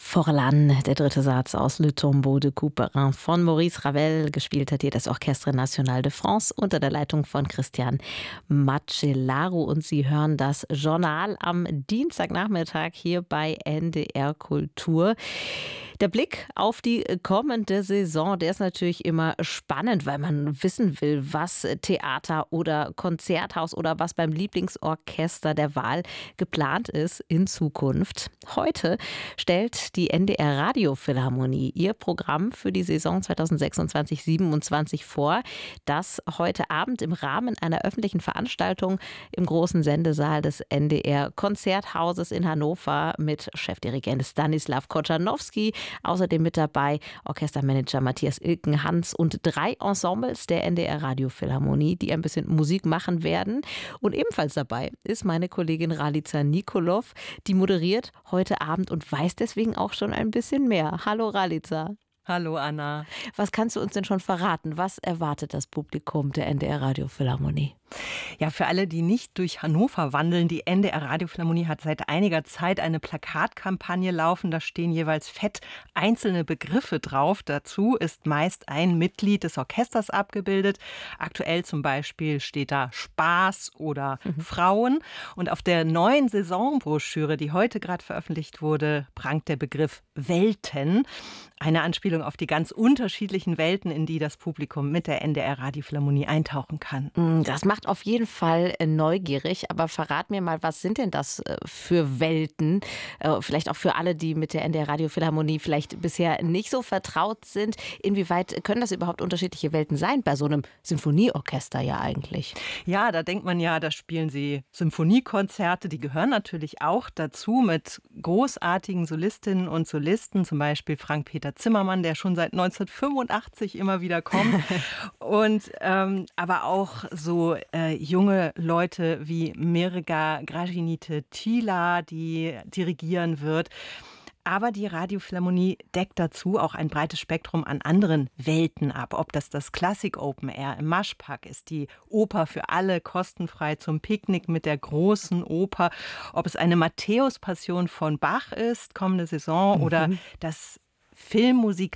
Forlan, der dritte Satz aus Le Tombeau de Couperin von Maurice Ravel. Gespielt hat hier das Orchestre National de France unter der Leitung von Christian Macellaro. Und Sie hören das Journal am Dienstagnachmittag hier bei NDR Kultur. Der Blick auf die kommende Saison, der ist natürlich immer spannend, weil man wissen will, was Theater oder Konzerthaus oder was beim Lieblingsorchester der Wahl geplant ist in Zukunft. Heute stellt die NDR Radiophilharmonie ihr Programm für die Saison 2026/27 vor, das heute Abend im Rahmen einer öffentlichen Veranstaltung im großen Sendesaal des NDR Konzerthauses in Hannover mit Chefdirigent Stanislav Koczanowski, außerdem mit dabei Orchestermanager Matthias Ilken-Hans und 3 Ensembles der NDR Radiophilharmonie, die ein bisschen Musik machen werden. Und ebenfalls dabei ist meine Kollegin Ralica Nikolov, die moderiert heute Abend und weiß deswegen auch schon ein bisschen mehr. Hallo Ralica. Hallo Anna. Was kannst du uns denn schon verraten? Was erwartet das Publikum der NDR Radiophilharmonie? Ja, für alle, die nicht durch Hannover wandeln, die NDR Radiophilharmonie hat seit einiger Zeit eine Plakatkampagne laufen. Da stehen jeweils fett einzelne Begriffe drauf. Dazu ist meist ein Mitglied des Orchesters abgebildet. Aktuell zum Beispiel steht da Spaß oder Frauen. Und auf der neuen Saisonbroschüre, die heute gerade veröffentlicht wurde, prangt der Begriff Welten. Eine Anspielung auf die ganz unterschiedlichen Welten, in die das Publikum mit der NDR Radiophilharmonie eintauchen kann. Das macht auf jeden Fall neugierig, aber verrat mir mal, was sind denn das für Welten? Vielleicht auch für alle, die mit der NDR Radiophilharmonie vielleicht bisher nicht so vertraut sind. Inwieweit können das überhaupt unterschiedliche Welten sein bei so einem Sinfonieorchester ja eigentlich? Ja, da denkt man ja, da spielen sie Symphoniekonzerte, die gehören natürlich auch dazu mit großartigen Solistinnen und Solisten, zum Beispiel Frank-Peter Zimmermann, der schon seit 1985 immer wieder kommt. Und aber auch so junge Leute wie Mirga Gražinytė-Tyla, die dirigieren wird. Aber die Radiophilharmonie deckt dazu auch ein breites Spektrum an anderen Welten ab. Ob das Klassik Open Air im Maschpark ist, die Oper für alle kostenfrei zum Picknick mit der großen Oper, ob es eine Matthäus-Passion von Bach ist, kommende Saison, oder das Filmmusik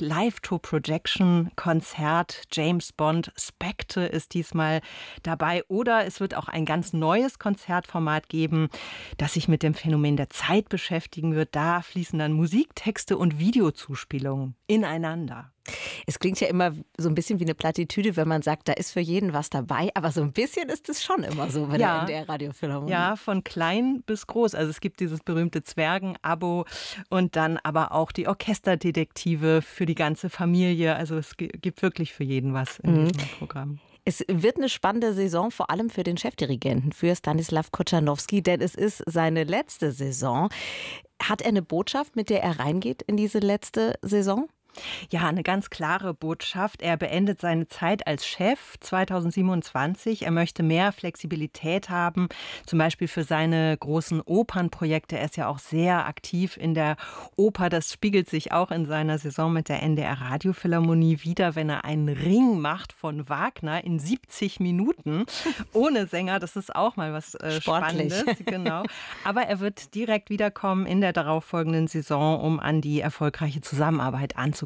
Live-to-Projection-Konzert James Bond Spectre ist diesmal dabei. Oder es wird auch ein ganz neues Konzertformat geben, das sich mit dem Phänomen der Zeit beschäftigen wird. Da fließen dann Musiktexte und Videozuspielungen ineinander. Es klingt ja immer so ein bisschen wie eine Plattitüde, wenn man sagt, da ist für jeden was dabei. Aber so ein bisschen ist es schon immer so bei der NDR Radiophilharmonie. Ja, von klein bis groß. Also es gibt dieses berühmte Zwergen-Abo und dann aber auch die Orchesterdetektive für die ganze Familie. Also es gibt wirklich für jeden was in diesem Programm. Es wird eine spannende Saison, vor allem für den Chefdirigenten, für Stanislav Koczanowski, denn es ist seine letzte Saison. Hat er eine Botschaft, mit der er reingeht in diese letzte Saison? Ja, eine ganz klare Botschaft. Er beendet seine Zeit als Chef 2027. Er möchte mehr Flexibilität haben, zum Beispiel für seine großen Opernprojekte. Er ist ja auch sehr aktiv in der Oper. Das spiegelt sich auch in seiner Saison mit der NDR Radiophilharmonie wieder, wenn er einen Ring macht von Wagner in 70 Minuten ohne Sänger. Das ist auch mal was Spannendes. Genau. Aber er wird direkt wiederkommen in der darauffolgenden Saison, um an die erfolgreiche Zusammenarbeit anzuknüpfen.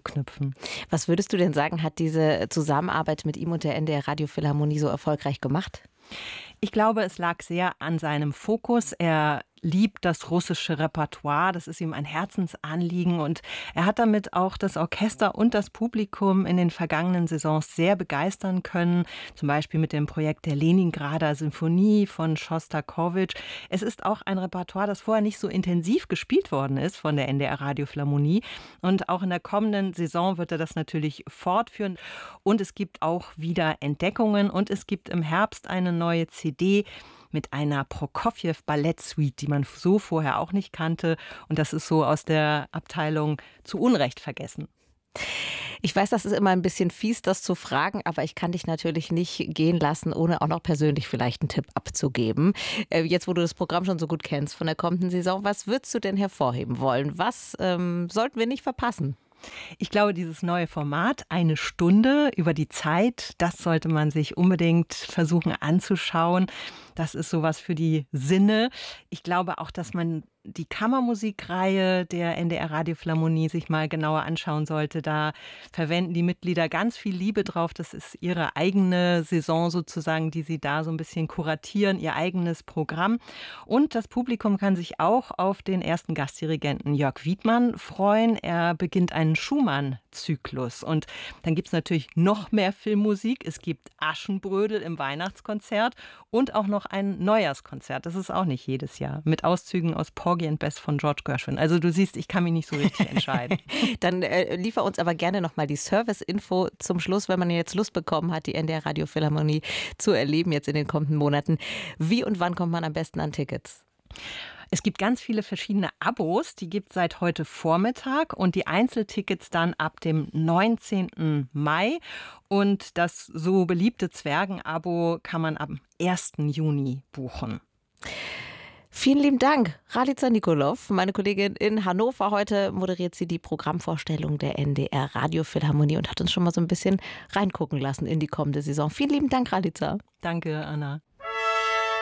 Was würdest du denn sagen, hat diese Zusammenarbeit mit ihm und der NDR Radiophilharmonie so erfolgreich gemacht? Ich glaube, es lag sehr an seinem Fokus. Er liebt das russische Repertoire, das ist ihm ein Herzensanliegen und er hat damit auch das Orchester und das Publikum in den vergangenen Saisons sehr begeistern können, zum Beispiel mit dem Projekt der Leningrader Symphonie von Schostakowitsch. Es ist auch ein Repertoire, das vorher nicht so intensiv gespielt worden ist von der NDR Radiophilharmonie und auch in der kommenden Saison wird er das natürlich fortführen und es gibt auch wieder Entdeckungen und es gibt im Herbst eine neue CD mit einer Prokofjew-Ballettsuite, die man so vorher auch nicht kannte. Und das ist so aus der Abteilung zu Unrecht vergessen. Ich weiß, das ist immer ein bisschen fies, das zu fragen, aber ich kann dich natürlich nicht gehen lassen, ohne auch noch persönlich vielleicht einen Tipp abzugeben. Jetzt, wo du das Programm schon so gut kennst von der kommenden Saison, was würdest du denn hervorheben wollen? Was sollten wir nicht verpassen? Ich glaube, dieses neue Format, 1 Stunde über die Zeit, das sollte man sich unbedingt versuchen anzuschauen. Das ist sowas für die Sinne. Ich glaube auch, dass man die Kammermusikreihe der NDR Radiophilharmonie sich mal genauer anschauen sollte. Da verwenden die Mitglieder ganz viel Liebe drauf. Das ist ihre eigene Saison sozusagen, die sie da so ein bisschen kuratieren, ihr eigenes Programm. Und das Publikum kann sich auch auf den ersten Gastdirigenten Jörg Wiedmann freuen. Er beginnt einen Schumann-Zyklus. Und dann gibt es natürlich noch mehr Filmmusik. Es gibt Aschenbrödel im Weihnachtskonzert und auch noch ein Neujahrskonzert. Das ist auch nicht jedes Jahr. Mit Auszügen aus Porgy and Bess von George Gershwin. Also du siehst, ich kann mich nicht so richtig entscheiden. Dann liefer uns aber gerne nochmal die Service-Info zum Schluss, wenn man jetzt Lust bekommen hat, die NDR Radiophilharmonie zu erleben jetzt in den kommenden Monaten. Wie und wann kommt man am besten an Tickets? Es gibt ganz viele verschiedene Abos, die gibt es seit heute Vormittag und die Einzeltickets dann ab dem 19. Mai. Und das so beliebte Zwergen-Abo kann man am 1. Juni buchen. Vielen lieben Dank, Ralica Nikolov, meine Kollegin in Hannover. Heute moderiert sie die Programmvorstellung der NDR Radiophilharmonie und hat uns schon mal so ein bisschen reingucken lassen in die kommende Saison. Vielen lieben Dank, Ralica. Danke, Anna.